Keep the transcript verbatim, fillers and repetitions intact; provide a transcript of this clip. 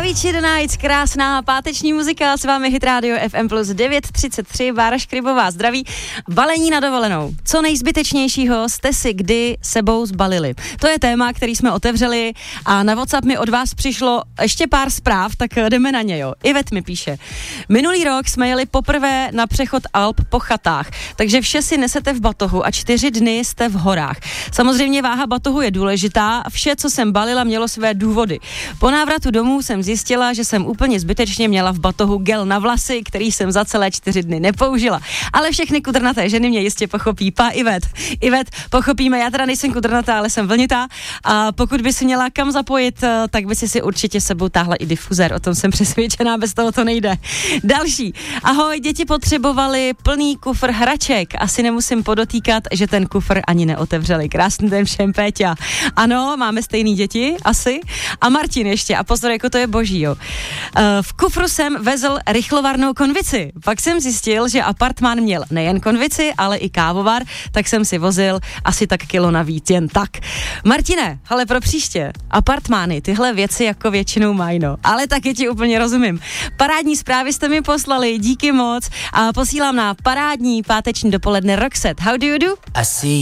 Avicii The Nights, krásná páteční muzika, s vámi Hit Radio F M plus devět třicet tři, Bára Škrybová zdraví. Balení na dovolenou. Co nejzbytečnějšího jste si kdy sebou zbalili? To je téma, který jsme otevřeli a na WhatsApp mi od vás přišlo ještě pár zpráv, tak jdeme na ně, jo. Ivet mi píše. Minulý rok jsme jeli poprvé na přechod Alp po chatách, takže vše si nesete v batohu a čtyři dny jste v horách. Samozřejmě váha batohu je důležitá, vše, co jsem balila, mělo své důvody. Po návratu domů jsem zjistila, že jsem úplně zbytečně měla v batohu gel na vlasy, který jsem za celé čtyři dny nepoužila. Ale všechny kudrnaté ženy mě jistě pochopí. Pa Ivet. Ivet, pochopíme, já teda nejsem kudrnatá, ale jsem vlnitá. A pokud by si měla kam zapojit, tak by si si určitě sebou táhla i difuzér. O tom jsem přesvědčená, bez toho to nejde. Další. Ahoj, děti potřebovali plný kufr hraček. Asi nemusím podotýkat, že ten kufr ani neotevřeli. Krásný den všem, Péťa. Ano, máme stejný děti, asi. A Martin ještě. A pozor, jako to je boží, jo. V kufru jsem vezl rychlovarnou konvici. Pak jsem zjistil, že apartmán měl nejen konvici, ale i kávovar, tak jsem si vozil asi tak kilo navíc, jen tak. Martine, ale pro příště, apartmány tyhle věci jako většinou mají, no. Ale taky ti úplně rozumím. Parádní zprávy jste mi poslali, díky moc a posílám na parádní páteční dopoledne Roxette. How do you do?